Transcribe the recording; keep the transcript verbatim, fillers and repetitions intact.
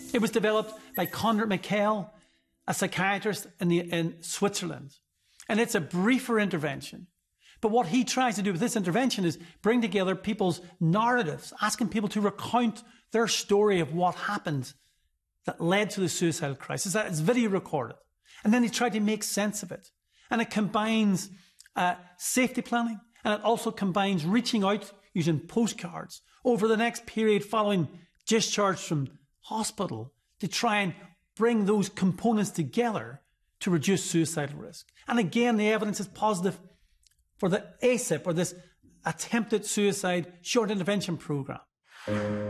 It was developed by Conrad Michael, a psychiatrist in, the, in Switzerland. And it's a briefer intervention. But what he tries to do with this intervention is bring together people's narratives, asking people to recount their story of what happened that led to the suicidal crisis. It's video recorded. And then he tried to make sense of it. And it combines uh, safety planning, and it also combines reaching out using postcards over the next period following discharge from hospital to try and bring those components together to reduce suicidal risk. And again, the evidence is positive for the A S I P, or this attempted suicide short intervention program.